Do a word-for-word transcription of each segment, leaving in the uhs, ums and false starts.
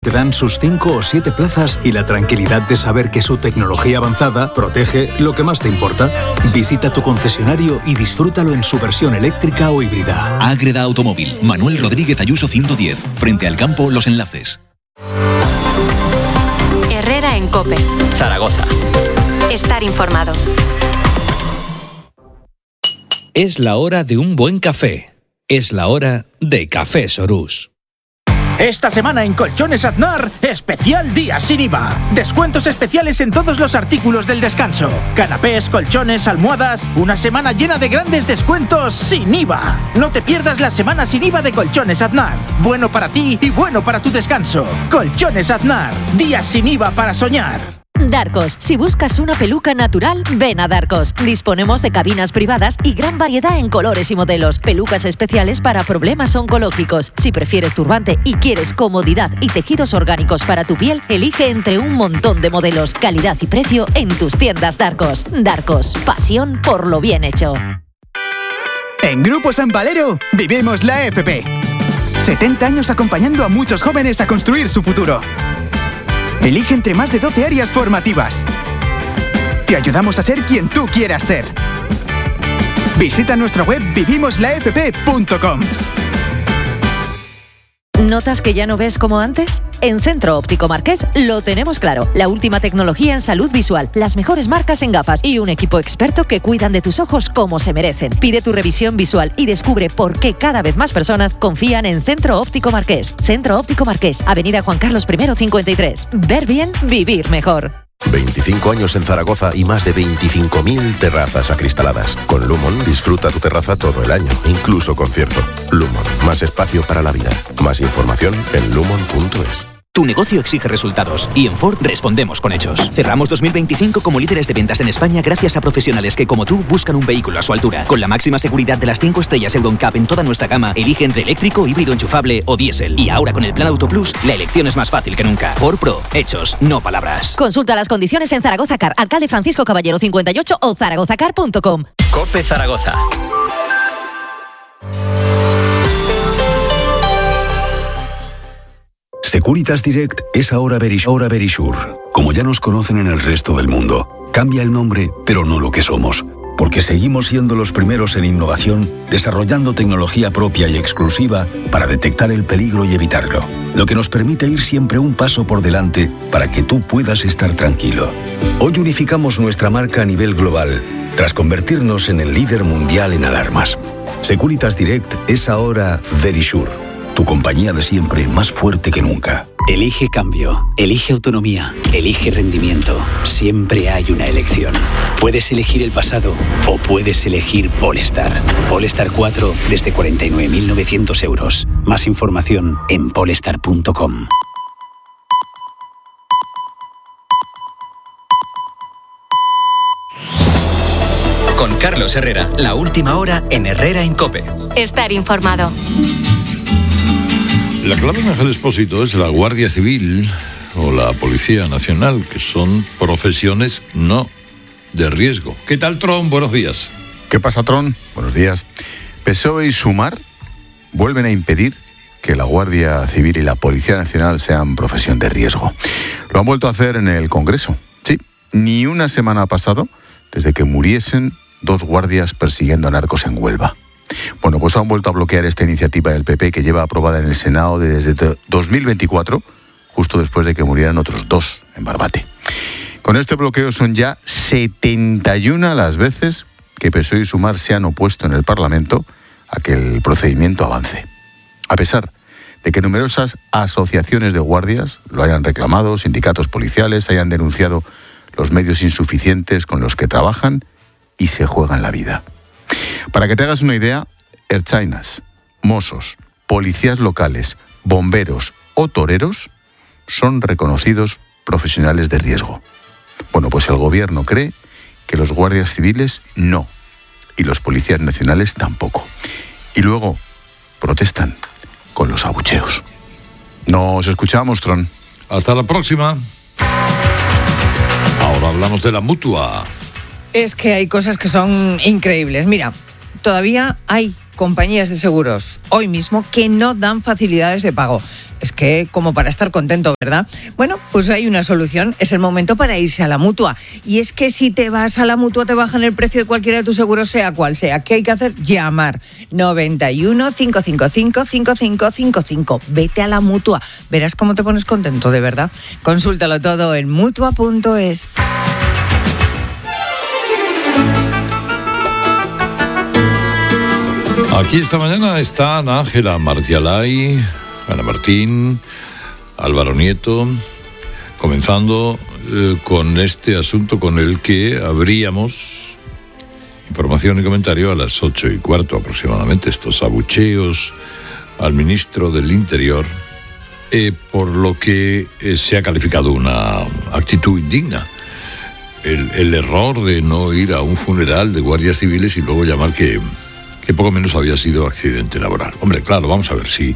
te dan sus cinco o siete plazas y la tranquilidad de saber que su tecnología avanzada protege lo que más te importa. Visita tu concesionario y disfrútalo en su versión eléctrica o híbrida. Ágreda Automóvil, Manuel Rodríguez Ayuso ciento diez, frente al campo Los Enlaces. Herrera en COPE. Zaragoza. Estar informado. Es la hora de un buen café. Es la hora de Café Sorús. Esta semana en Colchones Aznar, especial día sin I V A. Descuentos especiales en todos los artículos del descanso. Canapés, colchones, almohadas. Una semana llena de grandes descuentos sin I V A. No te pierdas la semana sin I V A de Colchones Aznar. Bueno para ti y bueno para tu descanso. Colchones Aznar. Días sin I V A para soñar. Darcos. Si buscas una peluca natural, ven a Darcos. Disponemos de cabinas privadas y gran variedad en colores y modelos. Pelucas especiales para problemas oncológicos. Si prefieres turbante y quieres comodidad y tejidos orgánicos para tu piel, elige entre un montón de modelos, calidad y precio en tus tiendas Darcos. Darcos. Pasión por lo bien hecho. En Grupo San Valero vivimos la F P. setenta años acompañando a muchos jóvenes a construir su futuro. Elige entre más de doce áreas formativas. Te ayudamos a ser quien tú quieras ser. Visita nuestra web vivimos la f p punto com. ¿Notas que ya no ves como antes? En Centro Óptico Marqués lo tenemos claro. La última tecnología en salud visual, las mejores marcas en gafas y un equipo experto que cuidan de tus ojos como se merecen. Pide tu revisión visual y descubre por qué cada vez más personas confían en Centro Óptico Marqués. Centro Óptico Marqués, Avenida Juan Carlos primero cincuenta y tres. Ver bien, vivir mejor. veinticinco años en Zaragoza y más de veinticinco mil terrazas acristaladas. Con Lumon disfruta tu terraza todo el año, incluso concierto. Lumon, más espacio para la vida. Más información en lumon punto es. Tu negocio exige resultados y en Ford respondemos con hechos. Cerramos dos mil veinticinco como líderes de ventas en España gracias a profesionales que, como tú, buscan un vehículo a su altura. Con la máxima seguridad de las cinco estrellas EuroNCAP en toda nuestra gama, elige entre eléctrico, híbrido enchufable o diésel. Y ahora con el Plan Auto Plus, la elección es más fácil que nunca. Ford Pro, hechos, no palabras. Consulta las condiciones en Zaragoza Car, Alcalde Francisco Caballero cincuenta y ocho o zaragoza car punto com. COPE Zaragoza. Securitas Direct es ahora Verisure. Verisure. Como ya nos conocen en el resto del mundo, cambia el nombre, pero no lo que somos. Porque seguimos siendo los primeros en innovación, desarrollando tecnología propia y exclusiva para detectar el peligro y evitarlo. Lo que nos permite ir siempre un paso por delante para que tú puedas estar tranquilo. Hoy unificamos nuestra marca a nivel global, tras convertirnos en el líder mundial en alarmas. Securitas Direct es ahora Verisure. Tu compañía de siempre, más fuerte que nunca. Elige cambio, elige autonomía, elige rendimiento. Siempre hay una elección. Puedes elegir el pasado o puedes elegir Polestar. Polestar cuatro desde cuarenta y nueve mil novecientos euros. Más información en polestar punto com. Con Carlos Herrera, la última hora en Herrera en COPE. Estar informado. La clave, Ángel Expósito, es la Guardia Civil o la Policía Nacional, que son profesiones no de riesgo. ¿Qué tal, Tron? Buenos días. ¿Qué pasa, Tron? Buenos días. P S O E y Sumar vuelven a impedir que la Guardia Civil y la Policía Nacional sean profesión de riesgo. Lo han vuelto a hacer en el Congreso. Sí, ni una semana ha pasado desde que muriesen dos guardias persiguiendo a narcos en Huelva. Bueno, pues han vuelto a bloquear esta iniciativa del P P que lleva aprobada en el Senado desde dos mil veinticuatro, justo después de que murieran otros dos en Barbate. Con este bloqueo son ya setenta y una las veces que P S O E y Sumar se han opuesto en el Parlamento a que el procedimiento avance. A pesar de que numerosas asociaciones de guardias lo hayan reclamado, sindicatos policiales hayan denunciado los medios insuficientes con los que trabajan y se juegan la vida. Para que te hagas una idea, ertzainas, mossos, policías locales, bomberos o toreros son reconocidos profesionales de riesgo. Bueno, pues el gobierno cree que los guardias civiles no, y los policías nacionales tampoco. Y luego protestan con los abucheos. Nos escuchamos, Tron. Hasta la próxima. Ahora hablamos de la Mutua. Es que hay cosas que son increíbles. Mira, todavía hay compañías de seguros hoy mismo que no dan facilidades de pago. Es que como para estar contento, ¿verdad? Bueno, pues hay una solución. Es el momento para irse a la Mutua. Y es que si te vas a la Mutua te bajan el precio de cualquiera de tus seguros, sea cual sea. ¿Qué hay que hacer? Llamar noventa y uno, cinco cinco cinco, cinco cinco cinco cinco. Vete a la Mutua. Verás cómo te pones contento, de verdad. Consúltalo todo en mutua punto es. Aquí esta mañana están Ángela Martialay, Ana Martín, Álvaro Nieto, comenzando eh, con este asunto con el que abríamos información y comentario a las ocho y cuarto aproximadamente, estos abucheos al ministro del Interior, eh, por lo que eh, se ha calificado una actitud indigna. El, el error de no ir a un funeral de guardias civiles y luego llamar que, que poco menos había sido accidente laboral. Hombre, claro, vamos a ver si...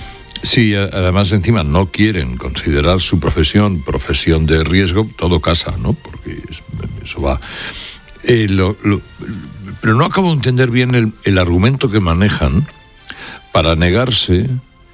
Si además encima no quieren considerar su profesión profesión de riesgo, todo casa, ¿no? Porque eso va... Eh, lo, lo, pero no acabo de entender bien el, el argumento que manejan para negarse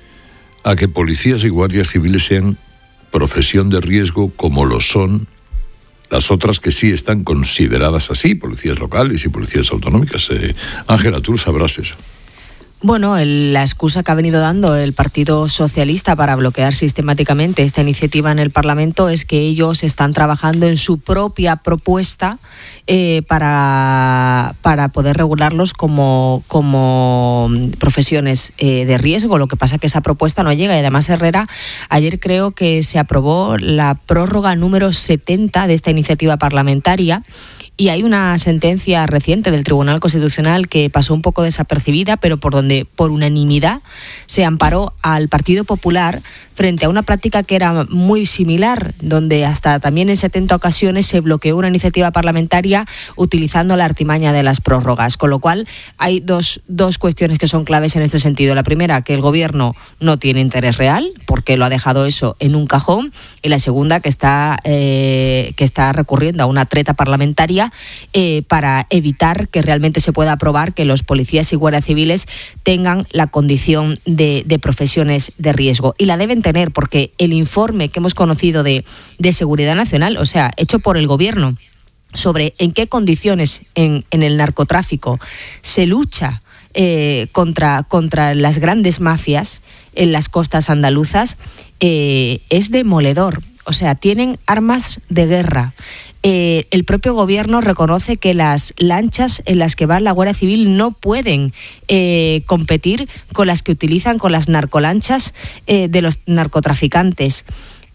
a que policías y guardias civiles sean profesión de riesgo como lo son las otras que sí están consideradas así, policías locales y policías autonómicas. Eh, Ángela, tú sabrás eso. Bueno, el, la excusa que ha venido dando el Partido Socialista para bloquear sistemáticamente esta iniciativa en el Parlamento es que ellos están trabajando en su propia propuesta eh, para, para poder regularlos como, como profesiones eh, de riesgo. Lo que pasa es que esa propuesta no llega y además, Herrera, ayer creo que se aprobó la prórroga número setenta de esta iniciativa parlamentaria. Y hay una sentencia reciente del Tribunal Constitucional que pasó un poco desapercibida, pero por donde por unanimidad se amparó al Partido Popular frente a una práctica que era muy similar, donde hasta también en setenta ocasiones se bloqueó una iniciativa parlamentaria utilizando la artimaña de las prórrogas. Con lo cual hay dos, dos cuestiones que son claves en este sentido. La primera, que el Gobierno no tiene interés real, porque lo ha dejado eso en un cajón. Y la segunda, que está, eh, que está recurriendo a una treta parlamentaria Eh, para evitar que realmente se pueda aprobar que los policías y guardias civiles tengan la condición de, de profesiones de riesgo. Y la deben tener porque el informe que hemos conocido de, de Seguridad Nacional, o sea, hecho por el Gobierno, sobre en qué condiciones en, en el narcotráfico se lucha eh, contra, contra las grandes mafias en las costas andaluzas, eh, es demoledor. O sea, tienen armas de guerra. Eh, el propio Gobierno reconoce que las lanchas en las que va la Guardia Civil no pueden eh, competir con las que utilizan, con las narcolanchas eh, de los narcotraficantes,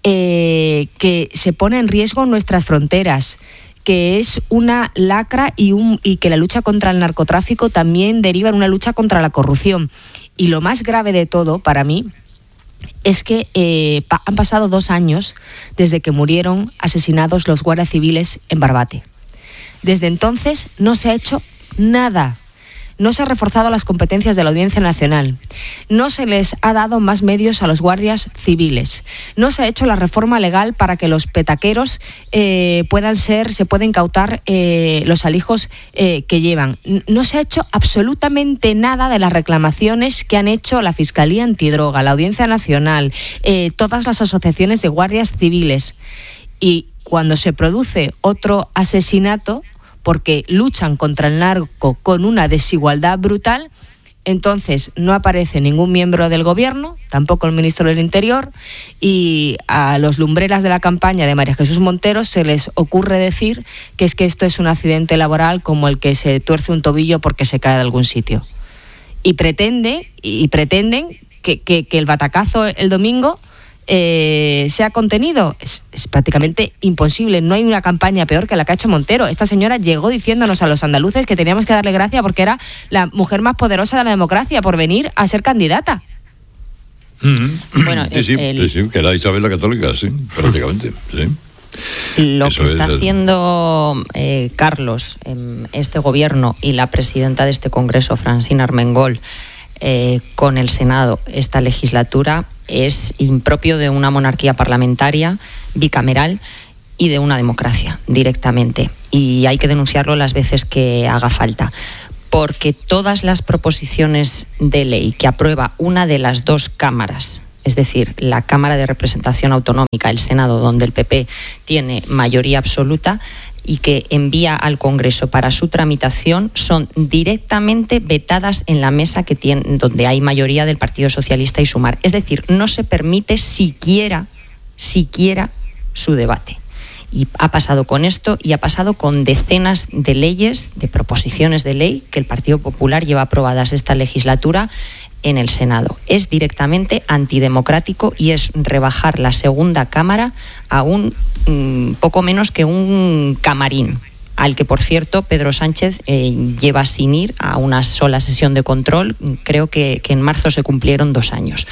eh, que se pone en riesgo nuestras fronteras, que es una lacra y, un, y que la lucha contra el narcotráfico también deriva en una lucha contra la corrupción. Y lo más grave de todo, para mí, es que eh, pa- han pasado dos años desde que murieron asesinados los guardias civiles en Barbate. Desde entonces no se ha hecho nada. No se han reforzado las competencias de la Audiencia Nacional. No se les ha dado más medios a los guardias civiles. No se ha hecho la reforma legal para que los petaqueros eh, puedan ser, se pueden incautar eh, los alijos eh, que llevan. No se ha hecho absolutamente nada de las reclamaciones que han hecho la Fiscalía Antidroga, la Audiencia Nacional, eh, todas las asociaciones de guardias civiles. Y cuando se produce otro asesinato, porque luchan contra el narco con una desigualdad brutal, entonces no aparece ningún miembro del Gobierno, tampoco el ministro del Interior, y a los lumbreras de la campaña de María Jesús Montero se les ocurre decir que es que esto es un accidente laboral como el que se tuerce un tobillo porque se cae de algún sitio. Y pretende, y pretenden que, que, que el batacazo el domingo Eh, sea contenido. Es, es prácticamente imposible. No hay una campaña peor que la que ha hecho Montero. Esta señora llegó diciéndonos a los andaluces que teníamos que darle gracias porque era la mujer más poderosa de la democracia por venir a ser candidata. Mm-hmm. Bueno, sí, sí, el... sí, sí, que era Isabel la Católica, sí, prácticamente, sí. Lo Eso que está es... haciendo eh, Carlos, eh, este gobierno y la presidenta de este Congreso, Francina Armengol, eh, con el Senado esta legislatura es impropio de una monarquía parlamentaria bicameral y de una democracia directamente. Y hay que denunciarlo las veces que haga falta. porque todas las proposiciones de ley que aprueba una de las dos cámaras, es decir, la Cámara de Representación Autonómica, el Senado, donde el P P tiene mayoría absoluta, y que envía al Congreso para su tramitación, son directamente vetadas en la mesa que tiene, donde hay mayoría del Partido Socialista y Sumar. Es decir, no se permite siquiera, siquiera su debate. Y ha pasado con esto y ha pasado con decenas de leyes, de proposiciones de ley que el Partido Popular lleva aprobadas esta legislatura en el Senado. Es directamente antidemocrático y es rebajar la segunda cámara a un mm, poco menos que un camarín, al que, por cierto, Pedro Sánchez eh, lleva sin ir a una sola sesión de control. Creo que, que en marzo se cumplieron dos años.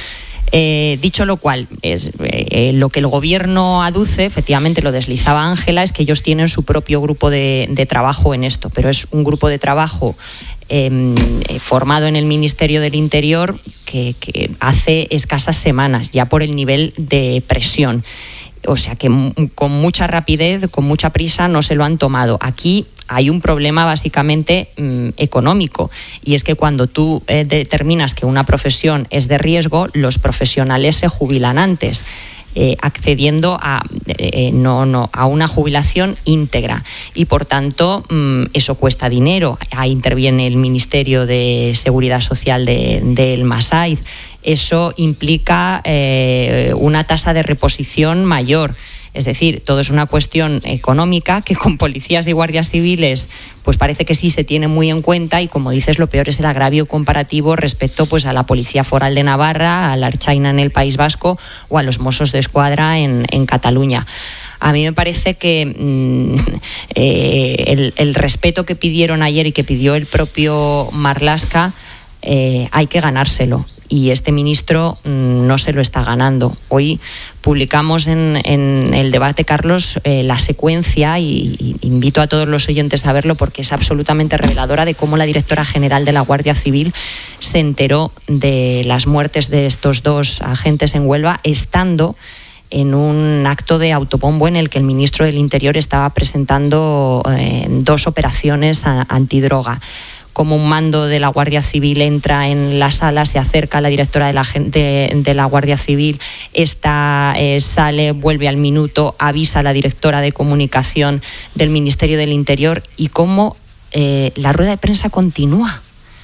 Eh, dicho lo cual, es, eh, lo que el Gobierno aduce, efectivamente lo deslizaba Ángela, es que ellos tienen su propio grupo de, de trabajo en esto, pero es un grupo de trabajo eh, formado en el Ministerio del Interior que, que hace escasas semanas, ya por el nivel de presión. O sea que m- con mucha rapidez, con mucha prisa no se lo han tomado. Aquí hay un problema básicamente mmm, económico, y es que cuando tú eh, determinas que una profesión es de riesgo, los profesionales se jubilan antes, eh, accediendo a, eh, no, no, a una jubilación íntegra, y por tanto mmm, eso cuesta dinero. Ahí interviene el Ministerio de Seguridad Social de, del Masaiz. Eso implica eh, una tasa de reposición mayor. Es decir, todo es una cuestión económica que con policías y guardias civiles pues parece que sí se tiene muy en cuenta, y como dices, lo peor es el agravio comparativo respecto pues a la Policía Foral de Navarra, a la Ertzaintza en el País Vasco o a los Mossos de Escuadra en, en Cataluña. A mí me parece que mmm, eh, el, el respeto que pidieron ayer y que pidió el propio Marlaska eh, hay que ganárselo, y este ministro mmm, no se lo está ganando. Hoy publicamos en, en el debate, Carlos, eh, la secuencia, y, y invito a todos los oyentes a verlo porque es absolutamente reveladora de cómo la directora general de la Guardia Civil se enteró de las muertes de estos dos agentes en Huelva estando en un acto de autobombo en el que el ministro del Interior estaba presentando eh, dos operaciones a, antidroga. Como un mando de la Guardia Civil entra en la sala, se acerca a la directora de la, de, de la Guardia Civil, esta eh, sale, vuelve al minuto, avisa a la directora de comunicación del Ministerio del Interior, y cómo eh, la rueda de prensa continúa,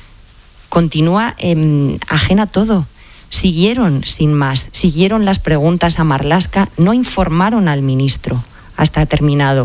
continúa eh, ajena a todo. Siguieron sin más, siguieron las preguntas a Marlaska, no informaron al ministro hasta terminado.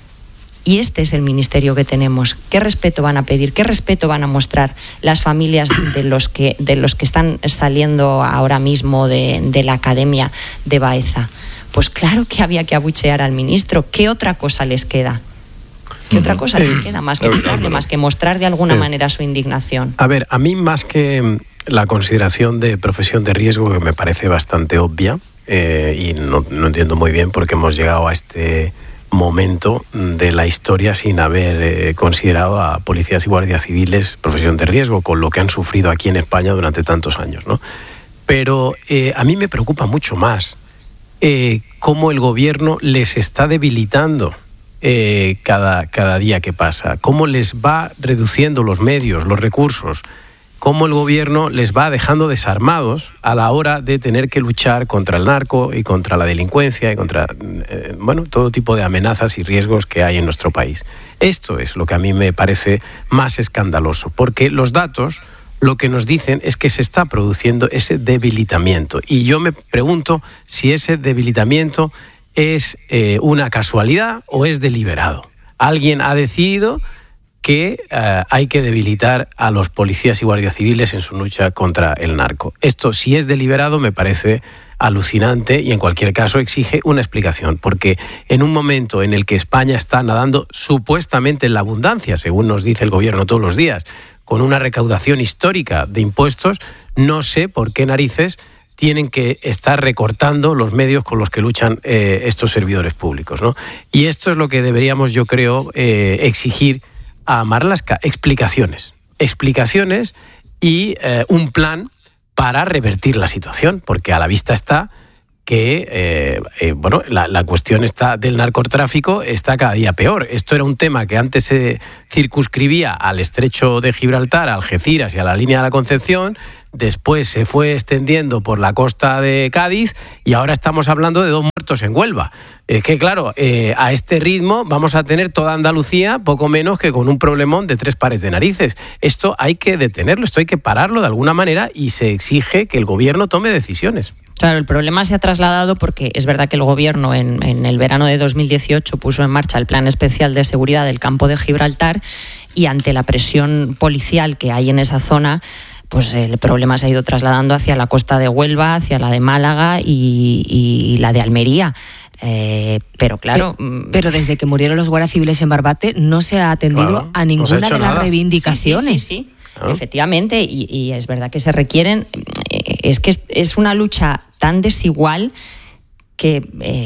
Y este es el ministerio que tenemos. ¿Qué respeto van a pedir? ¿Qué respeto van a mostrar las familias de los que, de los que están saliendo ahora mismo de, de la Academia de Baeza? Pues claro que había que abuchear al ministro. ¿Qué otra cosa les queda? ¿Qué otra cosa les queda? Más que tirarle, más que mostrar de alguna manera su indignación. A ver, a mí más que la consideración de profesión de riesgo, que me parece bastante obvia, eh, y no, no entiendo muy bien por qué hemos llegado a este momento de la historia sin haber eh, considerado a policías y guardias civiles profesión de riesgo, con lo que han sufrido aquí en España durante tantos años, ¿no? Pero eh, a mí me preocupa mucho más eh, cómo el gobierno les está debilitando eh, cada, cada día que pasa, cómo les va reduciendo los medios, los recursos, cómo el gobierno les va dejando desarmados a la hora de tener que luchar contra el narco y contra la delincuencia y contra eh, bueno, todo tipo de amenazas y riesgos que hay en nuestro país. Esto es lo que a mí me parece más escandaloso, porque los datos lo que nos dicen es que se está produciendo ese debilitamiento. Y yo me pregunto si ese debilitamiento es eh, una casualidad o es deliberado. Alguien ha decidido que uh, hay que debilitar a los policías y guardias civiles en su lucha contra el narco. Esto, si es deliberado, me parece alucinante y en cualquier caso exige una explicación, porque en un momento en el que España está nadando supuestamente en la abundancia, según nos dice el gobierno todos los días, con una recaudación histórica de impuestos, no sé por qué narices tienen que estar recortando los medios con los que luchan eh, estos servidores públicos, ¿no? Y esto es lo que deberíamos, yo creo, eh, exigir a Marlaska, explicaciones, explicaciones y eh, un plan para revertir la situación, porque a la vista está que eh, eh, bueno, la, la cuestión está del narcotráfico está cada día peor. Esto era un tema que antes se circunscribía al estrecho de Gibraltar, a Algeciras y a la línea de la Concepción. Después se fue extendiendo por la costa de Cádiz y ahora estamos hablando de dos muertos en Huelva. Es que claro, eh, a este ritmo vamos a tener toda Andalucía poco menos que con un problemón de tres pares de narices. Esto hay que detenerlo, esto hay que pararlo de alguna manera y se exige que el gobierno tome decisiones. Claro, el problema se ha trasladado porque es verdad que el gobierno en, en el verano de dos mil dieciocho puso en marcha el Plan Especial de Seguridad del Campo de Gibraltar y ante la presión policial que hay en esa zona, pues el problema se ha ido trasladando hacia la costa de Huelva, hacia la de Málaga y, y la de Almería. Eh, pero claro... Pero, pero desde que murieron los guardias civiles en Barbate no se ha atendido claro, a ninguna no de las nada. reivindicaciones. Sí, sí, sí, sí. ¿Ah? Efectivamente, y, y es verdad que se requieren... Es que es, es una lucha tan desigual que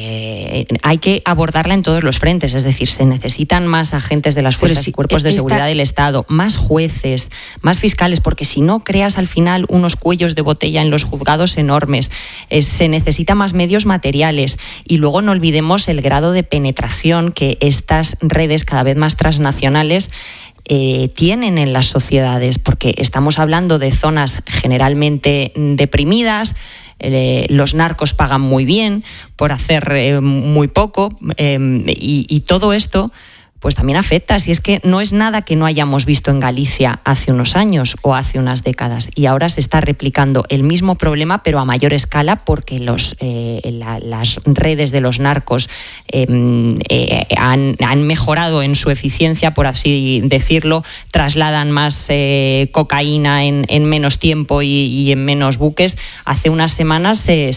eh, hay que abordarla en todos los frentes, es decir, se necesitan más agentes de las fuerzas sí, y cuerpos de esta... seguridad del Estado, más jueces, más fiscales, porque si no creas al final unos cuellos de botella en los juzgados enormes, eh, se necesita más medios materiales y luego no olvidemos el grado de penetración que estas redes cada vez más transnacionales Eh, tienen en las sociedades, porque estamos hablando de zonas generalmente deprimidas, eh, los narcos pagan muy bien por hacer eh, muy poco eh, y, y todo esto pues también afecta, si es que no es nada que no hayamos visto en Galicia hace unos años o hace unas décadas y ahora se está replicando el mismo problema pero a mayor escala porque los, eh, la, las redes de los narcos eh, eh, han, han mejorado en su eficiencia, por así decirlo, trasladan más eh, cocaína en, en menos tiempo y, y en menos buques. Hace unas semanas se,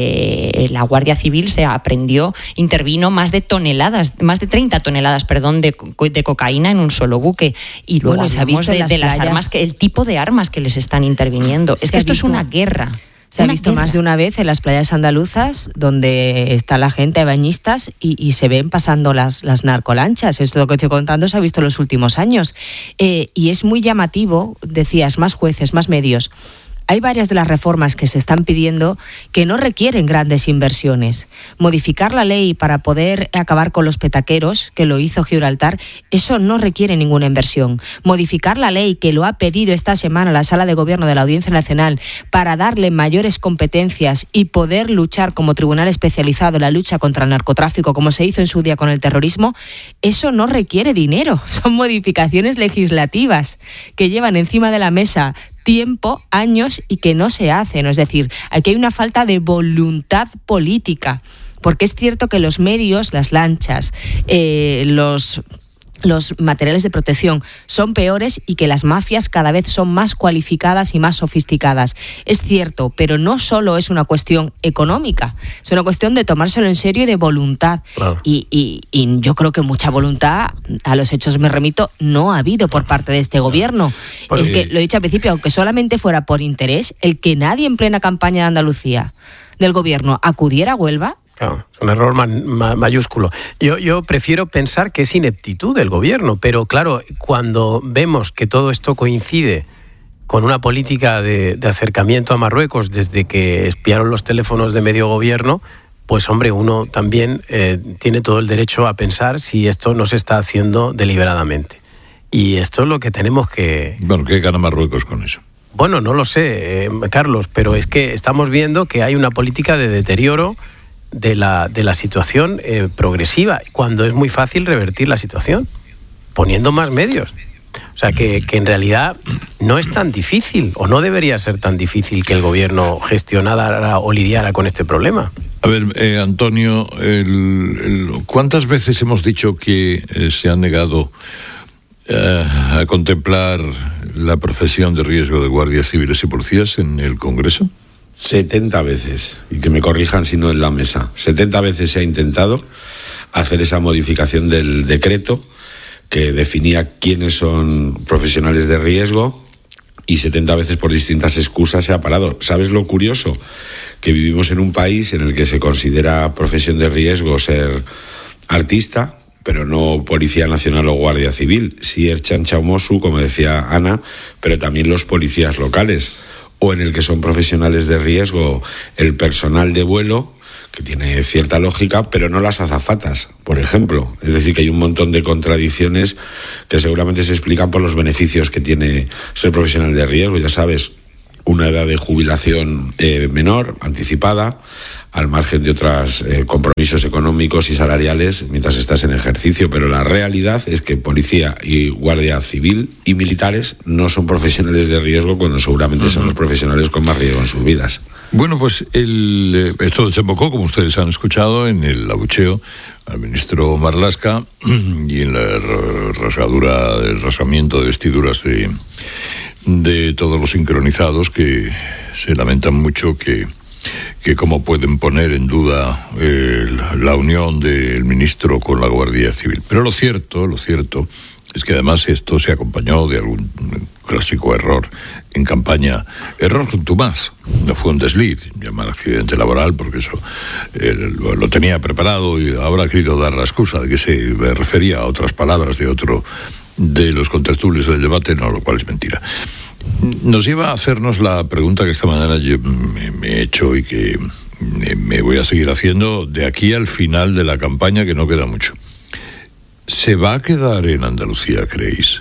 se, la Guardia Civil se aprendió, intervino más de toneladas, más de treinta toneladas, perdón, De, de cocaína en un solo buque y luego bueno, hablamos de, las, de las armas, que el tipo de armas que les están interviniendo. Es que esto es una guerra. Se ha visto más de una vez en las playas andaluzas donde está la gente, hay bañistas y, y se ven pasando las, las narcolanchas. Esto lo que estoy contando se ha visto en los últimos años. Eh, y es muy llamativo, decías, más jueces, más medios. Hay varias de las reformas que se están pidiendo que no requieren grandes inversiones. Modificar la ley para poder acabar con los petaqueros, que lo hizo Gibraltar, eso no requiere ninguna inversión. Modificar la ley, que lo ha pedido esta semana la Sala de Gobierno de la Audiencia Nacional, para darle mayores competencias y poder luchar como tribunal especializado en la lucha contra el narcotráfico, como se hizo en su día con el terrorismo, eso no requiere dinero. Son modificaciones legislativas que llevan encima de la mesa tiempo, años y que no se hacen. Es decir, aquí hay una falta de voluntad política, porque es cierto que los medios, las lanchas, eh, los... los materiales de protección son peores y que las mafias cada vez son más cualificadas y más sofisticadas. Es cierto, pero no solo es una cuestión económica, es una cuestión de tomárselo en serio y de voluntad. Claro. Y, y, y yo creo que mucha voluntad, a los hechos me remito, no ha habido por parte de este gobierno. Pues, es que, lo he dicho al principio, aunque solamente fuera por interés, el que nadie en plena campaña de Andalucía del gobierno acudiera a Huelva. Claro, es un error ma- ma- mayúsculo. Yo, yo prefiero pensar que es ineptitud del gobierno, pero claro, cuando vemos que todo esto coincide con una política de, de acercamiento a Marruecos desde que espiaron los teléfonos de medio gobierno, pues hombre, uno también eh, tiene todo el derecho a pensar si esto no se está haciendo deliberadamente. Y esto es lo que tenemos que... Bueno, ¿qué gana Marruecos con eso? Bueno, no lo sé, eh, Carlos, pero es que estamos viendo que hay una política de deterioro de la, de la situación eh, progresiva, cuando es muy fácil revertir la situación, poniendo más medios. O sea, que, que en realidad no es tan difícil, o no debería ser tan difícil que el gobierno gestionara o lidiara con este problema. A ver, eh, Antonio, el, el, ¿cuántas veces hemos dicho que eh, se ha negado eh, a contemplar la profesión de riesgo de guardias civiles y policías en el Congreso? setenta veces, y que me corrijan si no en la mesa, setenta veces se ha intentado hacer esa modificación del decreto que definía quiénes son profesionales de riesgo y setenta veces por distintas excusas se ha parado. ¿Sabes lo curioso? Que vivimos en un país en el que se considera profesión de riesgo ser artista, pero no Policía Nacional o Guardia Civil, sí Ertzaintza o Mossu, como decía Ana, pero también los policías locales, o en el que son profesionales de riesgo el personal de vuelo, que tiene cierta lógica, pero no las azafatas, por ejemplo. Es decir, que hay un montón de contradicciones que seguramente se explican por los beneficios que tiene ser profesional de riesgo. Ya sabes, una edad de jubilación eh, menor, anticipada, al margen de otros eh, compromisos económicos y salariales mientras estás en ejercicio, pero la realidad es que policía y guardia civil y militares no son profesionales de riesgo cuando seguramente uh-huh. son los profesionales con más riesgo en sus vidas. Bueno, pues el, esto desembocó, como ustedes han escuchado, en el abucheo al ministro Marlaska y en la rasgadura, el rasgamiento de vestiduras de, de todos los sincronizados, que se lamentan mucho que que cómo pueden poner en duda eh, la unión del ministro con la Guardia Civil. Pero lo cierto, lo cierto es que además esto se acompañó de algún clásico error en campaña, error contumaz, no fue un desliz, llamar accidente laboral, porque eso eh, lo, lo tenía preparado y ahora ha querido dar la excusa de que se refería a otras palabras de otro de los contertulios del debate, no, lo cual es mentira. Nos lleva a hacernos la pregunta que esta mañana yo me, me he hecho y que me voy a seguir haciendo de aquí al final de la campaña, que no queda mucho. ¿Se va a quedar en Andalucía, creéis?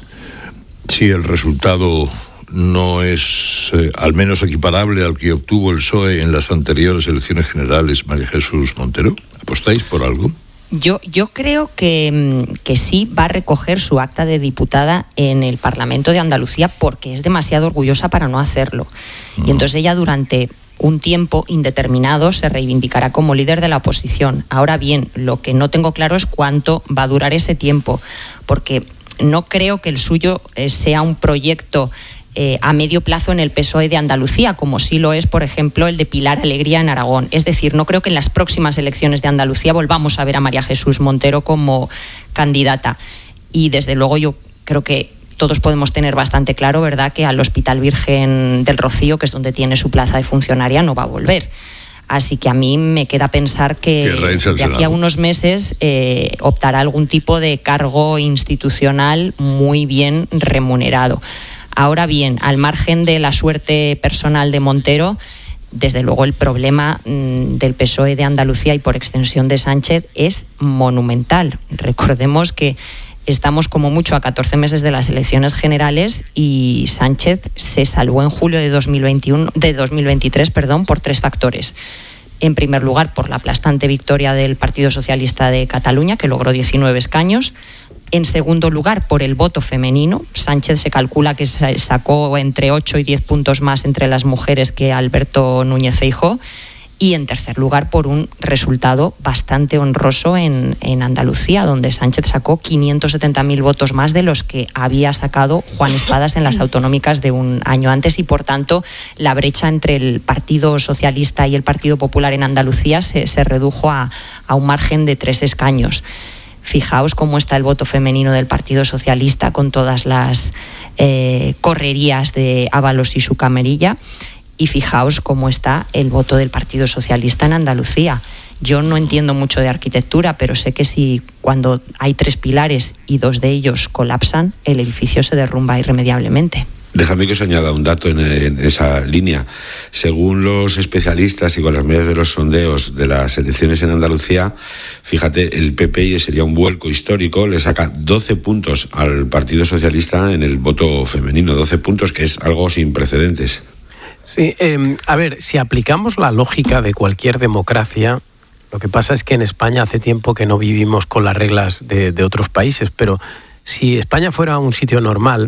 Si el resultado no es eh, al menos equiparable al que obtuvo el P S O E en las anteriores elecciones generales, María Jesús Montero, ¿apostáis por algo? Yo, yo creo que, que sí va a recoger su acta de diputada en el Parlamento de Andalucía, porque es demasiado orgullosa para no hacerlo. Uh-huh. Y entonces ella durante un tiempo indeterminado se reivindicará como líder de la oposición. Ahora bien, lo que no tengo claro es cuánto va a durar ese tiempo, porque no creo que el suyo sea un proyecto Eh, a medio plazo en el P S O E de Andalucía, como sí lo es, por ejemplo, el de Pilar Alegría en Aragón. Es decir, no creo que en las próximas elecciones de Andalucía volvamos a ver a María Jesús Montero como candidata. Y desde luego yo creo que todos podemos tener bastante claro, ¿verdad?, que al Hospital Virgen del Rocío, que es donde tiene su plaza de funcionaria, no va a volver. Así que a mí me queda pensar que de aquí a unos meses eh, optará algún tipo de cargo institucional muy bien remunerado. Ahora bien, al margen de la suerte personal de Montero, desde luego el problema mmm, del P S O E de Andalucía y por extensión de Sánchez es monumental. Recordemos que estamos como mucho a catorce meses de las elecciones generales y Sánchez se salvó en julio de dos mil veintiuno, de dos mil veintitrés, perdón, por tres factores. En primer lugar, por la aplastante victoria del Partido Socialista de Cataluña, que logró diecinueve escaños. En segundo lugar, por el voto femenino. Sánchez se calcula que sacó entre ocho y diez puntos más entre las mujeres que Alberto Núñez Feijóo. Y en tercer lugar, por un resultado bastante honroso en, en Andalucía, donde Sánchez sacó quinientos setenta mil votos más de los que había sacado Juan Espadas en las autonómicas de un año antes, y por tanto la brecha entre el Partido Socialista y el Partido Popular en Andalucía se, se redujo a, a un margen de tres escaños. Fijaos cómo está el voto femenino del Partido Socialista, con todas las eh, correrías de Ábalos y su camarilla, y fijaos cómo está el voto del Partido Socialista en Andalucía. Yo no entiendo mucho de arquitectura, pero sé que si cuando hay tres pilares y dos de ellos colapsan, el edificio se derrumba irremediablemente. Déjame que os añada un dato en, en esa línea. Según los especialistas y con las medidas de los sondeos de las elecciones en Andalucía, fíjate, el P P sería un vuelco histórico, le saca doce puntos al Partido Socialista en el voto femenino, doce puntos, que es algo sin precedentes. Sí, eh, a ver, si aplicamos la lógica de cualquier democracia, lo que pasa es que en España hace tiempo que no vivimos con las reglas de, de otros países, pero si España fuera un sitio normal,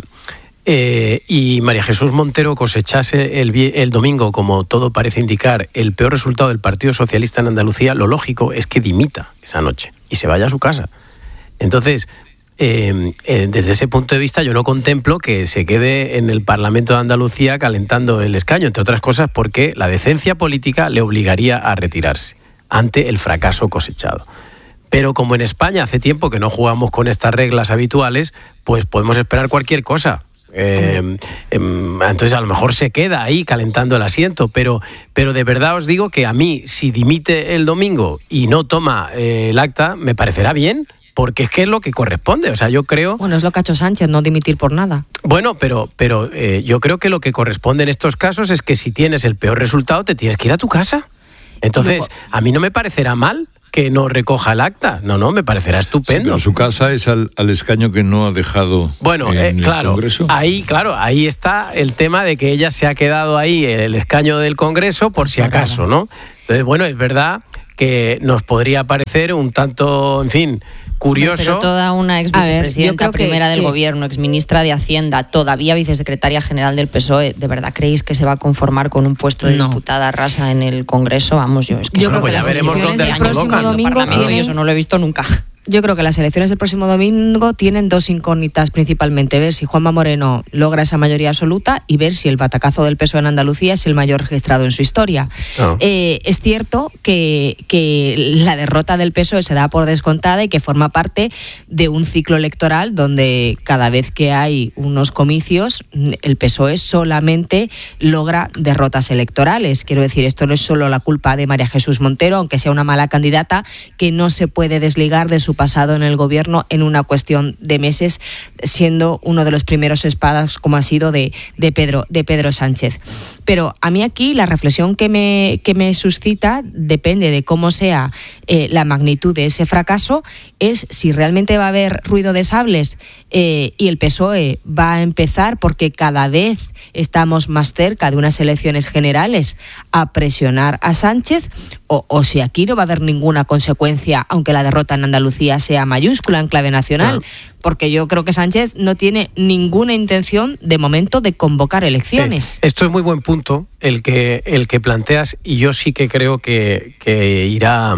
Eh, y María Jesús Montero cosechase el, el domingo, como todo parece indicar, el peor resultado del Partido Socialista en Andalucía, lo lógico es que dimita esa noche y se vaya a su casa. Entonces, eh, eh, desde ese punto de vista yo no contemplo que se quede en el Parlamento de Andalucía calentando el escaño, entre otras cosas porque la decencia política le obligaría a retirarse ante el fracaso cosechado. Pero como en España hace tiempo que no jugamos con estas reglas habituales, pues podemos esperar cualquier cosa. Eh, eh, entonces a lo mejor se queda ahí calentando el asiento, pero, pero de verdad os digo que a mí, si dimite el domingo y no toma eh, el acta, me parecerá bien, porque es que es lo que corresponde. O sea, yo creo... Bueno, es lo que ha hecho Sánchez, no dimitir por nada. Bueno, pero, pero eh, yo creo que lo que corresponde en estos casos es que si tienes el peor resultado, te tienes que ir a tu casa. Entonces, a mí no me parecerá mal que no recoja el acta. No, no, me parecerá estupendo. Sí, pero su casa es al, al escaño que no ha dejado bueno, en eh, claro, el Congreso. Ahí, claro, ahí está el tema de que ella se ha quedado ahí en el escaño del Congreso por si acaso, ¿no? Entonces, bueno, es verdad que nos podría parecer un tanto, en fin, curioso. Pero toda una ex vicepresidenta primera que, del que... gobierno, ex ministra de Hacienda, todavía vicesecretaria general del P S O E, ¿de verdad creéis que se va a conformar con un puesto de no. diputada rasa en el Congreso? Vamos, yo es que yo creo que ya veremos dónde la colocan. Domingo tienen... Eso no lo he visto nunca. Yo creo que las elecciones del próximo domingo tienen dos incógnitas principalmente. Ver si Juanma Moreno logra esa mayoría absoluta y ver si el batacazo del P S O E en Andalucía es el mayor registrado en su historia. Oh. Eh, es cierto que, que la derrota del P S O E se da por descontada y que forma parte de un ciclo electoral donde cada vez que hay unos comicios el P S O E solamente logra derrotas electorales. Quiero decir, esto no es solo la culpa de María Jesús Montero, aunque sea una mala candidata, que no se puede desligar de su pasado en el gobierno en una cuestión de meses, siendo uno de los primeros espadas como ha sido de, de Pedro de Pedro Sánchez. Pero a mí aquí la reflexión que me, que me suscita depende de cómo sea eh, la magnitud de ese fracaso, es si realmente va a haber ruido de sables eh, y el P S O E va a empezar, porque cada vez estamos más cerca de unas elecciones generales, a presionar a Sánchez, o, o si aquí no va a haber ninguna consecuencia, aunque la derrota en Andalucía sea mayúscula en clave nacional, claro. Porque yo creo que Sánchez no tiene ninguna intención de momento de convocar elecciones. Eh, esto es muy buen punto el que, el que planteas, y yo sí que creo que, que irá...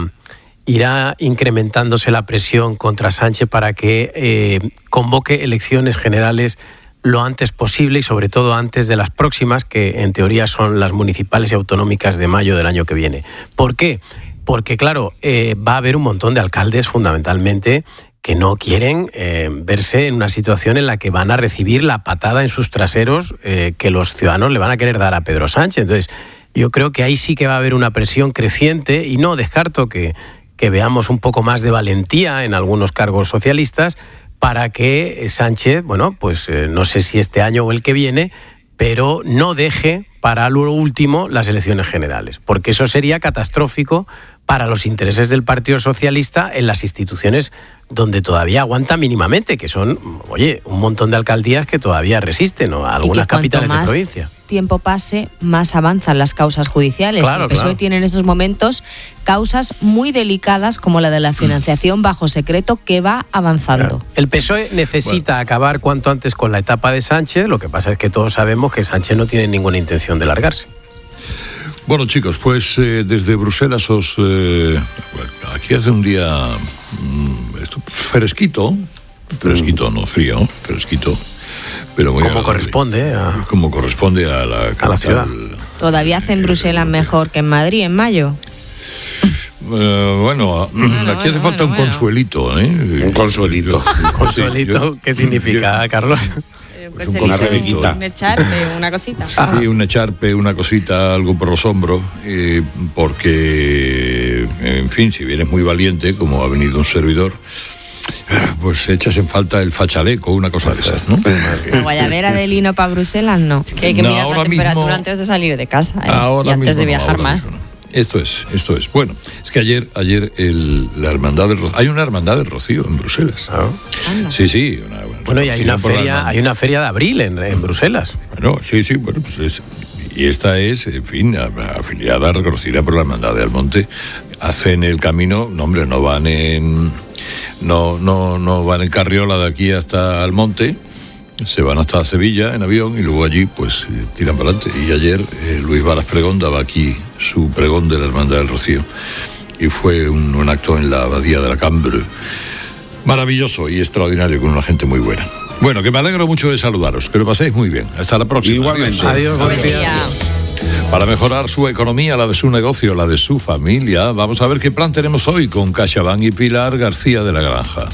irá incrementándose la presión contra Sánchez para que eh, convoque elecciones generales lo antes posible y sobre todo antes de las próximas, que en teoría son las municipales y autonómicas de mayo del año que viene. ¿Por qué? Porque claro, eh, va a haber un montón de alcaldes fundamentalmente que no quieren eh, verse en una situación en la que van a recibir la patada en sus traseros eh, que los ciudadanos le van a querer dar a Pedro Sánchez. Entonces, yo creo que ahí sí que va a haber una presión creciente y no descarto que que veamos un poco más de valentía en algunos cargos socialistas para que Sánchez, bueno, pues eh, no sé si este año o el que viene, pero no deje para lo último las elecciones generales, porque eso sería catastrófico para los intereses del Partido Socialista en las instituciones donde todavía aguanta mínimamente, que son, oye, un montón de alcaldías que todavía resisten, ¿no? Algunas capitales de provincia. Tiempo pase, más avanzan las causas judiciales. Claro, el P S O E claro. tiene en estos momentos causas muy delicadas como la de la financiación bajo secreto, que va avanzando. Claro. El P S O E necesita bueno. acabar cuanto antes con la etapa de Sánchez, lo que pasa es que todos sabemos que Sánchez no tiene ninguna intención de largarse. Bueno, chicos, pues eh, desde Bruselas os... Eh, aquí hace un día mmm, esto, fresquito, fresquito, no frío, fresquito, pero muy como corresponde a, como corresponde a la, a la ciudad. Todavía hace en Bruselas mejor que en Madrid en mayo. Uh, bueno, bueno, aquí bueno, hace falta bueno, un consuelito, ¿eh? Un consuelito. ¿Un consuelito? ¿Qué significa, yo, Carlos? Pues un una rebequita. Un echarpe, una cosita. Sí, un echarpe, una cosita, algo por los hombros, eh, porque, en fin, si vienes muy valiente, como ha venido un servidor, pues echas en falta el fachaleco, una cosa de esas, ¿no? La guayabera de lino para Bruselas, no. Que hay que no, mirar la temperatura mismo, antes de salir de casa, ¿eh? Ahora y antes mismo de viajar no, más. No. Esto es, esto es. Bueno, es que ayer, ayer el, la hermandad del Rocío, hay una hermandad del Rocío en Bruselas. ¿Ah? Sí, sí. Una, una bueno, y hay una feria, hay una feria de abril en, en Bruselas. Bueno, sí, sí, bueno, pues es, y esta es, en fin, afiliada, reconocida por la hermandad de Almonte. Hacen el camino, no hombre, no van en, no, no, no van en carriola de aquí hasta Almonte. Se van hasta Sevilla en avión y luego allí pues tiran para adelante. Y ayer eh, Luis Varas Pregón daba aquí su pregón de la Hermandad del Rocío y fue un, un acto en la abadía de la Cambre maravilloso y extraordinario, con una gente muy buena. Bueno, que me alegro mucho de saludaros, que lo paséis muy bien. Hasta la próxima. Igualmente. Adiós, buenos días. Para mejorar su economía, la de su negocio, la de su familia, vamos a ver qué plan tenemos hoy con CaixaBank y Pilar García de la Granja.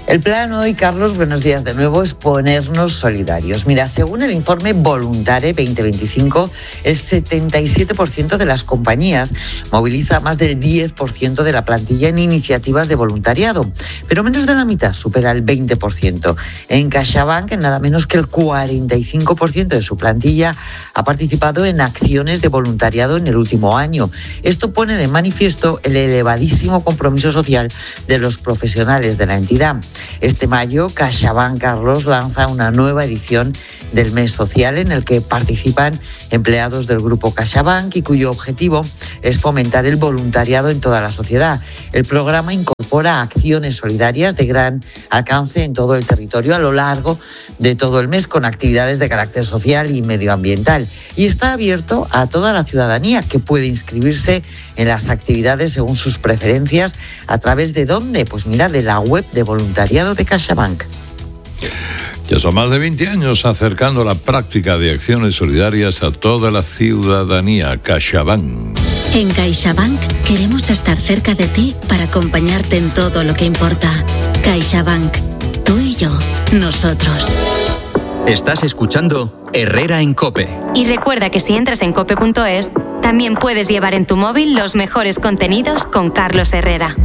El plan hoy, Carlos, buenos días de nuevo, es ponernos solidarios. Mira, según el informe Voluntare veinte veinticinco, el setenta y siete por ciento de las compañías moviliza más del diez por ciento de la plantilla en iniciativas de voluntariado, pero menos de la mitad, supera el veinte por ciento. En CaixaBank, en nada menos que el cuarenta y cinco por ciento de su plantilla ha participado en acciones de voluntariado en el último año. Esto pone de manifiesto el elevadísimo compromiso social de los profesionales de la entidad. Este mayo, CaixaBank, Carlos, lanza una nueva edición del Mes Social en el que participan empleados del grupo CaixaBank y cuyo objetivo es fomentar el voluntariado en toda la sociedad. El programa incorpora acciones solidarias de gran alcance en todo el territorio a lo largo de todo el mes, con actividades de carácter social y medioambiental, y está abierto a toda la ciudadanía, que puede inscribirse en las actividades según sus preferencias. ¿A través de dónde? Pues mira, de la web de voluntariado de CaixaBank. Ya son más de veinte años acercando la práctica de acciones solidarias a toda la ciudadanía. CaixaBank. En CaixaBank queremos estar cerca de ti para acompañarte en todo lo que importa. CaixaBank. Tú y yo. Nosotros. Estás escuchando Herrera en COPE. Y recuerda que si entras en cope punto es, también puedes llevar en tu móvil los mejores contenidos con Carlos Herrera.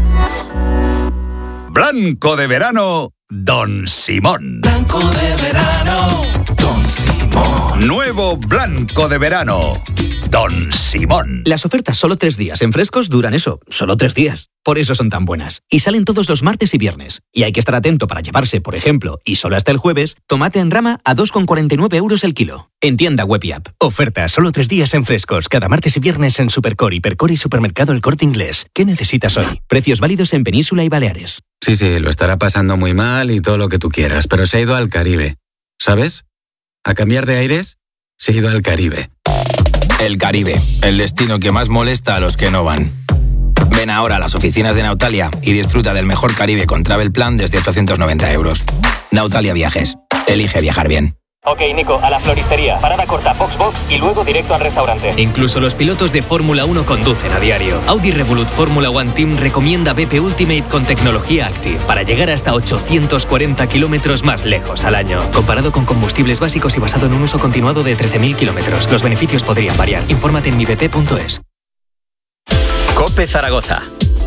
Blanco de verano, Don Simón. Blanco de verano, Don Simón. Nuevo blanco de verano, Don Simón. Las ofertas solo tres días en Frescos duran eso, solo tres días. Por eso son tan buenas. Y salen todos los martes y viernes. Y hay que estar atento para llevarse, por ejemplo, y solo hasta el jueves, tomate en rama a dos con cuarenta y nueve euros el kilo. En tienda web y app. Ofertas solo tres días en Frescos. Cada martes y viernes en Supercore, Hipercore y Supermercado El Corte Inglés. ¿Qué necesitas hoy? Precios válidos en Península y Baleares. Sí, sí, lo estará pasando muy mal y todo lo que tú quieras, pero se ha ido al Caribe. ¿Sabes? A cambiar de aires, se ha ido al Caribe. El Caribe, el destino que más molesta a los que no van. Ven ahora a las oficinas de Nautalia y disfruta del mejor Caribe con Travel Plan desde ochocientos noventa euros. Nautalia Viajes. Elige viajar bien. Ok, Nico, a la floristería. Parada corta, box box y luego directo al restaurante. Incluso los pilotos de Fórmula uno conducen a diario. Audi Revolut Fórmula One Team recomienda B P Ultimate con tecnología Active para llegar hasta ochocientos cuarenta kilómetros más lejos al año. Comparado con combustibles básicos y basado en un uso continuado de trece mil kilómetros. Los beneficios podrían variar. Infórmate en mi b p punto es. COPE Zaragoza.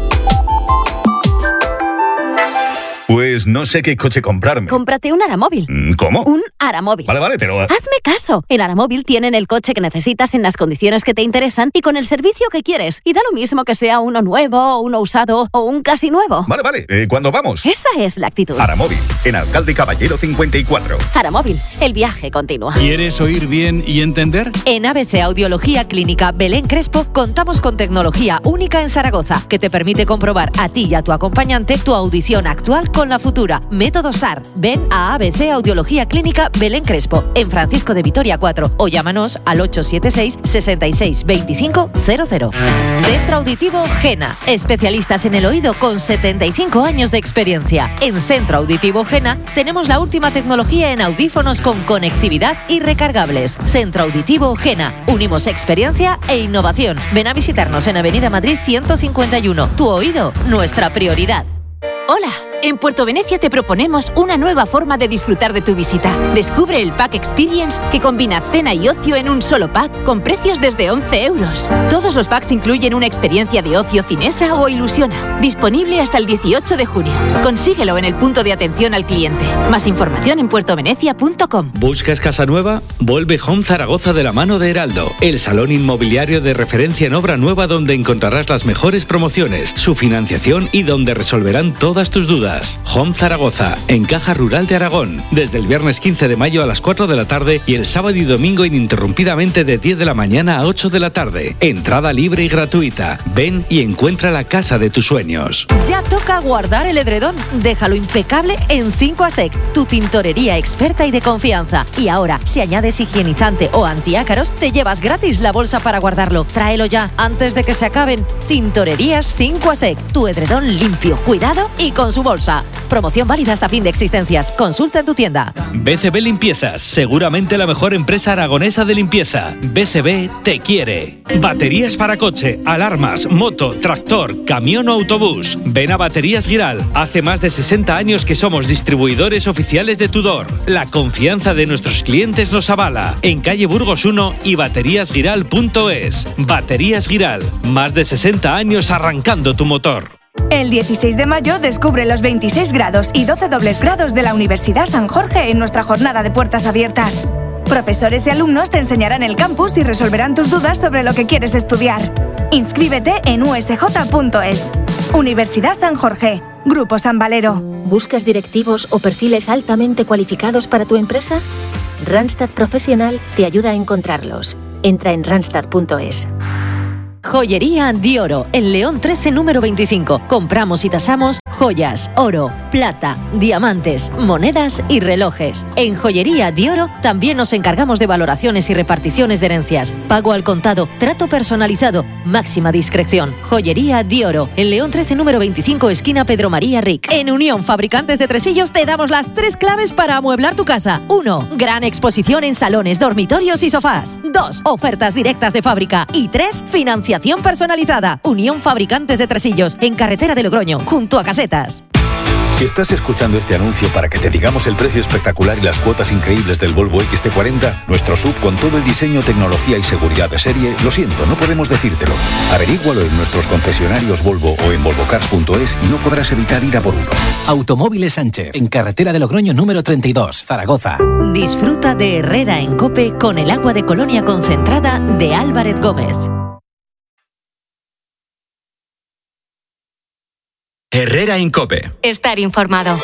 Pues no sé qué coche comprarme. Cómprate un Aramóvil. ¿Cómo? Un Aramóvil. Vale, vale, pero... Hazme caso. En Aramóvil tienen el coche que necesitas en las condiciones que te interesan y con el servicio que quieres. Y da lo mismo que sea uno nuevo, uno usado o un casi nuevo. Vale, vale. Eh, ¿Cuándo vamos? Esa es la actitud. Aramóvil, en Alcalde Caballero cincuenta y cuatro. Aramóvil, el viaje continúa. ¿Quieres oír bien y entender? En A B C Audiología Clínica Belén Crespo contamos con tecnología única en Zaragoza que te permite comprobar a ti y a tu acompañante tu audición actual con la futura. Método S A R. Ven a A B C Audiología Clínica Belén Crespo, en Francisco de Vitoria cuatro, o llámanos al ocho siete seis, seis seis dos cinco cero cero. Centro Auditivo Gena, especialistas en el oído con setenta y cinco años de experiencia. En Centro Auditivo Gena tenemos la última tecnología en audífonos con conectividad y recargables. Centro Auditivo Gena, unimos experiencia e innovación. Ven a visitarnos en Avenida Madrid ciento cincuenta y uno. Tu oído, nuestra prioridad. Hola, en Puerto Venecia te proponemos una nueva forma de disfrutar de tu visita. Descubre el Pack Experience, que combina cena y ocio en un solo pack con precios desde once euros. Todos los packs incluyen una experiencia de ocio cinesa o ilusiona. Disponible hasta el dieciocho de junio. Consíguelo en el punto de atención al cliente. Más información en puerto venecia punto com. ¿Buscas casa nueva? Vuelve Home Zaragoza de la mano de Heraldo, el salón inmobiliario de referencia en obra nueva donde encontrarás las mejores promociones, su financiación y donde resolverán todas tus dudas. Home Zaragoza, en Caja Rural de Aragón, desde el viernes quince de mayo a las cuatro de la tarde y el sábado y domingo ininterrumpidamente de diez de la mañana a ocho de la tarde. Entrada libre y gratuita. Ven y encuentra la casa de tus sueños. Ya toca guardar el edredón. Déjalo impecable en cinco A Sec, tu tintorería experta y de confianza. Y ahora, si añades higienizante o antiácaros, te llevas gratis la bolsa para guardarlo. Tráelo ya, antes de que se acaben. Tintorerías cinco A Sec, tu edredón limpio, cuidado y con su bolsa. bolsa. Promoción válida hasta fin de existencias. Consulta en tu tienda. B C B Limpiezas, seguramente la mejor empresa aragonesa de limpieza. B C B te quiere. Baterías para coche, alarmas, moto, tractor, camión o autobús. Ven a Baterías Giral. Hace más de sesenta años que somos distribuidores oficiales de Tudor. La confianza de nuestros clientes nos avala. En calle Burgos uno y baterías giral punto es. Baterías Giral. Más de sesenta años arrancando tu motor. El dieciséis de mayo descubre los veintiséis grados y doce dobles grados de la Universidad San Jorge en nuestra jornada de puertas abiertas. Profesores y alumnos te enseñarán el campus y resolverán tus dudas sobre lo que quieres estudiar. Inscríbete en u s j punto es. Universidad San Jorge. Grupo San Valero. ¿Buscas directivos o perfiles altamente cualificados para tu empresa? Randstad Profesional te ayuda a encontrarlos. Entra en randstad punto es. Joyería Dioro, en León trece número veinticinco. Compramos y tasamos joyas, oro, plata, diamantes, monedas y relojes. En Joyería Dioro también nos encargamos de valoraciones y reparticiones de herencias. Pago al contado, trato personalizado, máxima discreción. Joyería Dioro, en León trece número veinticinco, esquina Pedro María Ric. En Unión Fabricantes de Tresillos te damos las tres claves para amueblar tu casa. uno. Gran exposición en salones, dormitorios y sofás. dos. Ofertas directas de fábrica. Y tres. Financiación personalizada. Unión Fabricantes de Tresillos, en carretera de Logroño, junto a Casetas. Si estás escuchando este anuncio para que te digamos el precio espectacular y las cuotas increíbles del Volvo X C cuarenta, nuestro S U V con todo el diseño, tecnología y seguridad de serie, lo siento, no podemos decírtelo. Averígualo en nuestros concesionarios Volvo o en volvocars punto es y no podrás evitar ir a por uno. Automóviles Sánchez, en carretera de Logroño número treinta y dos, Zaragoza. Disfruta de Herrera en Cope con el agua de Colonia concentrada de Álvarez Gómez. Herrera en Cope. Estar informado.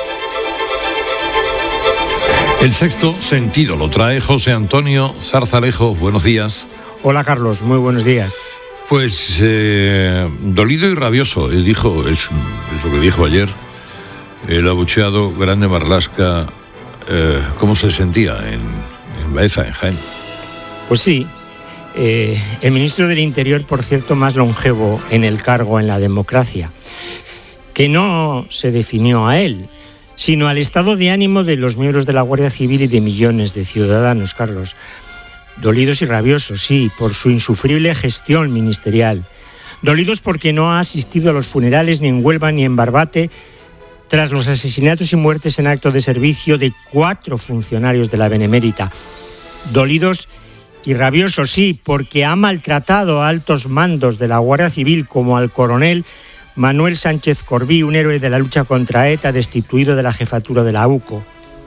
El sexto sentido lo trae José Antonio Zarzalejo. Buenos días. Hola Carlos, muy buenos días. Pues eh, dolido y rabioso, eh, dijo, es, es lo que dijo ayer el abucheado Grande Marlaska. Eh, ¿Cómo se sentía en, en Baeza, en Jaén? Pues sí, eh, el ministro del Interior, por cierto, más longevo en el cargo en la democracia, que no se definió a él, sino al estado de ánimo de los miembros de la Guardia Civil y de millones de ciudadanos, Carlos. Dolidos y rabiosos, sí, por su insufrible gestión ministerial. Dolidos porque no ha asistido a los funerales ni en Huelva ni en Barbate tras los asesinatos y muertes en acto de servicio de cuatro funcionarios de la Benemérita. Dolidos y rabiosos, sí, porque ha maltratado a altos mandos de la Guardia Civil, como al coronel Manuel Sánchez Corbí, un héroe de la lucha contra ETA, destituido de la jefatura de la U C O.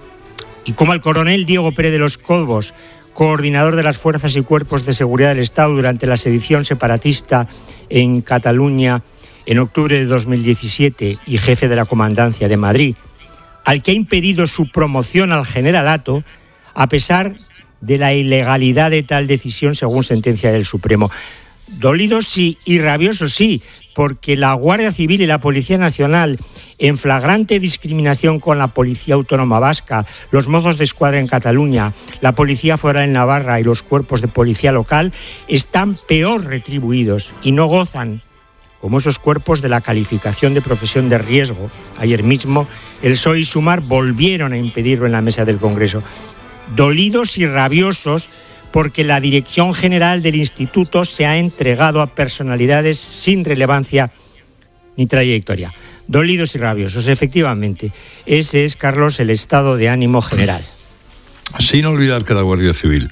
Y como al coronel Diego Pérez de los Cobos, coordinador de las fuerzas y cuerpos de seguridad del Estado durante la sedición separatista en Cataluña en octubre de dos mil diecisiete y jefe de la Comandancia de Madrid, al que ha impedido su promoción al generalato a pesar de la ilegalidad de tal decisión según sentencia del Supremo. Dolidos sí y rabiosos sí, porque la Guardia Civil y la Policía Nacional, en flagrante discriminación con la Policía Autónoma Vasca, los Mozos de Escuadra en Cataluña, la Policía Foral en Navarra y los cuerpos de policía local, están peor retribuidos y no gozan, como esos cuerpos, de la calificación de profesión de riesgo. Ayer mismo el P S O E y Sumar volvieron a impedirlo en la mesa del Congreso. Dolidos y rabiosos porque la dirección general del instituto se ha entregado a personalidades sin relevancia ni trayectoria. Dolidos y rabiosos, efectivamente. Ese es, Carlos, el estado de ánimo general. Sin olvidar que la Guardia Civil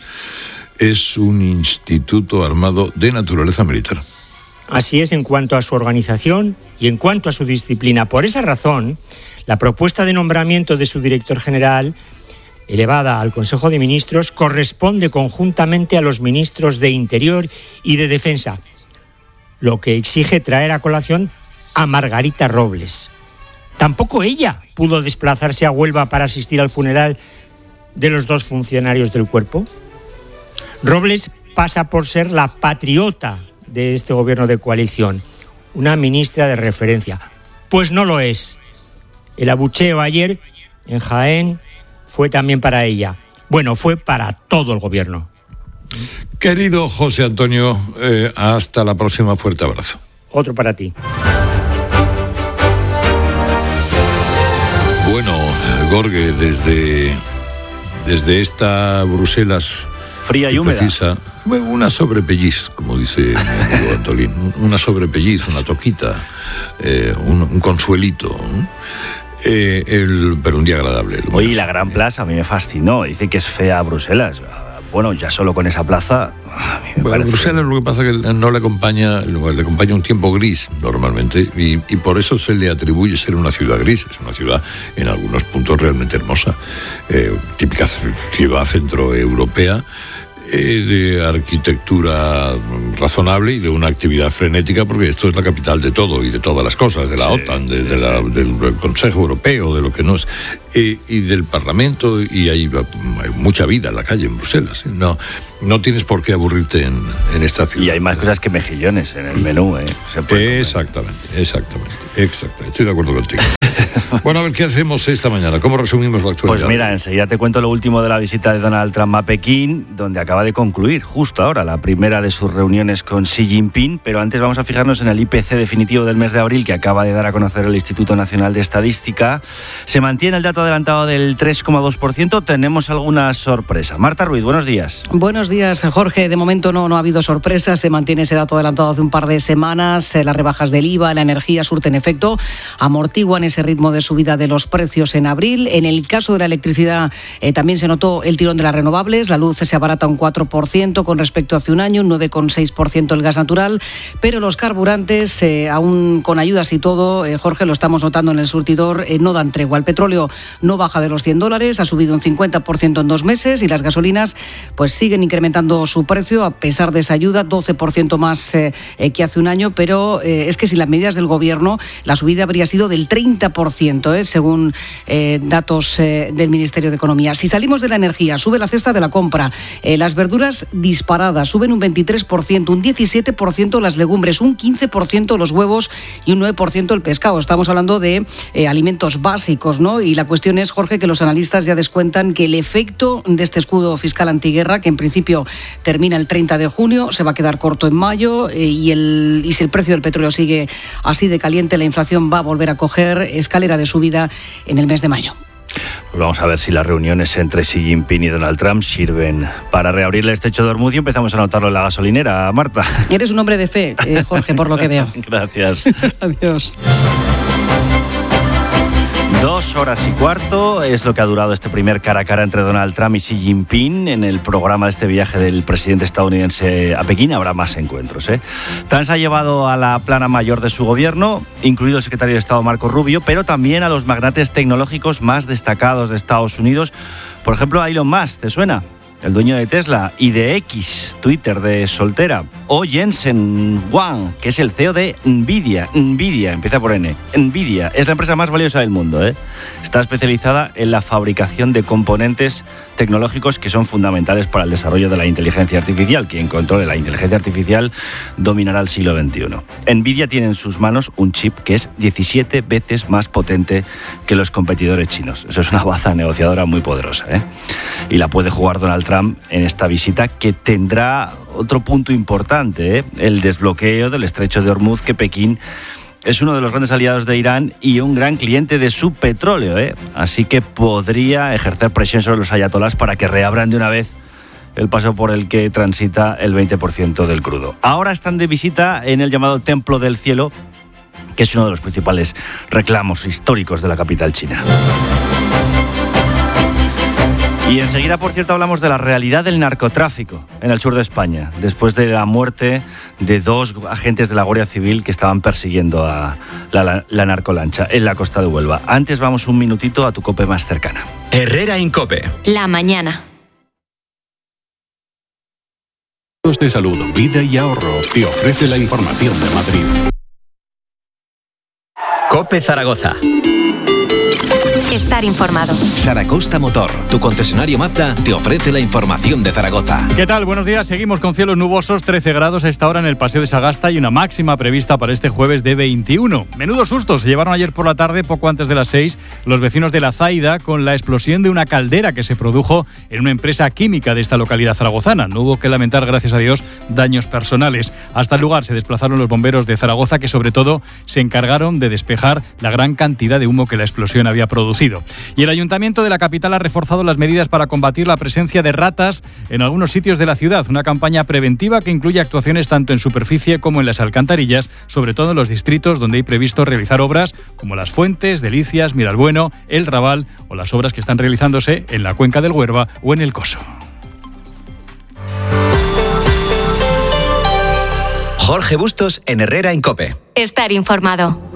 es un instituto armado de naturaleza militar. Así es en cuanto a su organización y en cuanto a su disciplina. Por esa razón, la propuesta de nombramiento de su director general, elevada al Consejo de Ministros, corresponde conjuntamente a los ministros de Interior y de Defensa, lo que exige traer a colación a Margarita Robles. Tampoco ella pudo desplazarse a Huelva para asistir al funeral de los dos funcionarios del cuerpo. Robles pasa por ser la patriota de este gobierno de coalición, una ministra de referencia. Pues no lo es. El abucheo ayer en Jaén fue también para ella. Bueno, fue para todo el gobierno. Querido José Antonio, eh, hasta la próxima. Fuerte abrazo. Otro para ti. Gorge, desde, desde esta Bruselas fría y húmeda. Precisa, una sobrepelliz, como dice mi amigo Antolín, una sobrepelliz, una toquita, eh, un, un consuelito. Eh, el, pero un día agradable. Oye, la Gran Plaza a mí me fascinó. Dice que es fea Bruselas. Bueno, ya solo con esa plaza. A mí me bueno, parece... Bruselas lo que pasa es que no le acompaña, le acompaña un tiempo gris normalmente y, y por eso se le atribuye ser una ciudad gris. Es una ciudad en algunos puntos realmente hermosa, eh, típica ciudad centroeuropea. De arquitectura razonable y de una actividad frenética, porque esto es la capital de todo y de todas las cosas, de la sí, OTAN, de, sí, de la, sí. del Consejo Europeo, de lo que no es, eh, y del Parlamento, y hay, hay mucha vida en la calle en Bruselas. ¿eh? No, no tienes por qué aburrirte en, en esta ciudad. Y hay más cosas que mejillones en el menú. ¿eh? Se puede exactamente, comer. exactamente, exactamente. Estoy de acuerdo contigo. Bueno, a ver, ¿qué hacemos esta mañana? ¿Cómo resumimos la actualidad? Pues mira, enseguida te cuento lo último de la visita de Donald Trump a Pekín, donde acaba de concluir justo ahora la primera de sus reuniones con Xi Jinping, pero antes vamos a fijarnos en el I P C definitivo del mes de abril que acaba de dar a conocer el Instituto Nacional de Estadística. Se mantiene el dato adelantado del tres coma dos por ciento, tenemos alguna sorpresa. Marta Ruiz, buenos días. Buenos días, Jorge. De momento no, no ha habido sorpresas, se mantiene ese dato adelantado hace un par de semanas. Las rebajas del I V A, la energía surten efecto, amortiguan ese ritmo de subida de los precios en abril. En el caso de la electricidad eh, también se notó el tirón de las renovables. La luz se abarata un cuatro por ciento con respecto a hace un año, un nueve coma seis por ciento el gas natural, pero los carburantes, eh, aún con ayudas y todo, eh, Jorge, lo estamos notando en el surtidor, eh, no dan tregua. El petróleo no baja de los cien dólares, ha subido un cincuenta por ciento en dos meses y las gasolinas pues siguen incrementando su precio a pesar de esa ayuda, doce por ciento más eh, eh, que hace un año, pero eh, es que sin las medidas del gobierno la subida habría sido del treinta por ciento, eh, según eh, datos eh, del Ministerio de Economía. Si salimos de la energía, sube la cesta de la compra, eh, las verduras disparadas, suben un veintitrés por ciento, un diecisiete por ciento las legumbres, un quince por ciento los huevos y un nueve por ciento el pescado. Estamos hablando de eh, alimentos básicos, ¿no? Y la cuestión es, Jorge, que los analistas ya descuentan que el efecto de este escudo fiscal antiguerra, que en principio termina el treinta de junio, se va a quedar corto en mayo eh, y, el, y si el precio del petróleo sigue así de caliente, la inflación va a volver a coger escalera de subida en el mes de mayo. Pues vamos a ver si las reuniones entre Xi Jinping y Donald Trump sirven para reabrir el estrecho de Hormuz y empezamos a notarlo en la gasolinera, Marta. Eres un hombre de fe, eh, Jorge, por lo que veo. Gracias. Adiós. Dos horas y cuarto es lo que ha durado este primer cara a cara entre Donald Trump y Xi Jinping en el programa de este viaje del presidente estadounidense a Pekín. Habrá más encuentros, ¿eh? Trump se ha llevado a la plana mayor de su gobierno, incluido el secretario de Estado Marco Rubio, pero también a los magnates tecnológicos más destacados de Estados Unidos. Por ejemplo, a Elon Musk, ¿te suena? El dueño de Tesla y de X, Twitter de soltera, o Jensen Huang, que es el C E O de Nvidia. Nvidia, empieza por N. Nvidia es la empresa más valiosa del mundo, ¿eh? Está especializada en la fabricación de componentes tecnológicos que son fundamentales para el desarrollo de la inteligencia artificial. Quien controle la inteligencia artificial dominará el siglo veintiuno. Nvidia tiene en sus manos un chip que es diecisiete veces más potente que los competidores chinos. Eso es una baza negociadora muy poderosa, ¿eh? Y la puede jugar Donald Trump en esta visita, que tendrá otro punto importante, ¿eh? El desbloqueo del estrecho de Hormuz, que Pekín es uno de los grandes aliados de Irán y un gran cliente de su petróleo, ¿eh? Así que podría ejercer presión sobre los ayatolás para que reabran de una vez el paso por el que transita el veinte por ciento del crudo. Ahora están de visita en el llamado Templo del Cielo, que es uno de los principales reclamos históricos de la capital china. Y enseguida, por cierto, hablamos de la realidad del narcotráfico en el sur de España, después de la muerte de dos agentes de la Guardia Civil que estaban persiguiendo a la, la, la narcolancha en la costa de Huelva. Antes vamos un minutito a tu COPE más cercana. Herrera Incope. La mañana. De salud, vida y ahorro te ofrece la información de Madrid. COPE Zaragoza. Estar informado. Saracosta Motor, tu concesionario Mazda, te ofrece la información de Zaragoza. ¿Qué tal? Buenos días. Seguimos con cielos nubosos, trece grados a esta hora en el Paseo de Sagasta y una máxima prevista para este jueves de veintiuno. Menudo susto se llevaron ayer por la tarde, poco antes de las seis, los vecinos de La Zaida con la explosión de una caldera que se produjo en una empresa química de esta localidad zaragozana. No hubo que lamentar, gracias a Dios, daños personales. Hasta el lugar se desplazaron los bomberos de Zaragoza, que sobre todo se encargaron de despejar la gran cantidad de humo que la explosión había producido. producido. Y el Ayuntamiento de la capital ha reforzado las medidas para combatir la presencia de ratas en algunos sitios de la ciudad. Una campaña preventiva que incluye actuaciones tanto en superficie como en las alcantarillas, sobre todo en los distritos donde hay previsto realizar obras como Las Fuentes, Delicias, Miralbueno, El Raval o las obras que están realizándose en la cuenca del Huerva o en el Coso. Jorge Bustos en Herrera en COPE. Estar informado.